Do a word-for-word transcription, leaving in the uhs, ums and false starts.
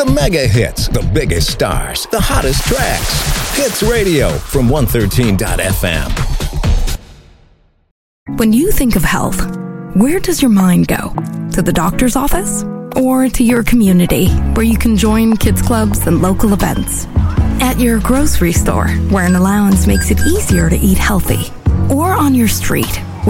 The mega hits, the biggest stars, the hottest tracks. Hits Radio from one thirteen dot f m. When you think of health, where does your mind go? To the doctor's office? Or to your community, where you can join kids clubs and local events? At your grocery store, where an allowance makes it easier to eat healthy? Or on your street,